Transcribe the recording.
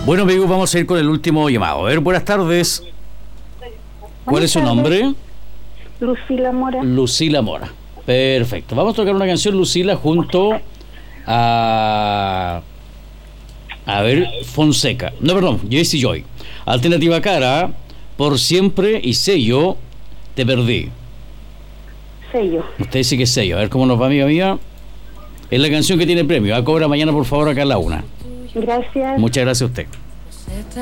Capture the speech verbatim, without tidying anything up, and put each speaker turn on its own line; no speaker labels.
Bueno, amigos, vamos a ir con el último llamado. A ver, buenas tardes. ¿Cuál
Buenas
es su
tardes.
nombre?
Lucila Mora.
Lucila Mora. Perfecto. Vamos a tocar una canción, Lucila, junto a... A ver, Fonseca. No, perdón, Jesse Joy. Alternativa Cara, Por Siempre y Sello, Te Perdí.
Sello.
Usted dice que es Sello. A ver cómo nos va, amiga mía. Es la canción que tiene premio. A cobra mañana, por favor, acá a la una.
Gracias.
Muchas gracias a usted.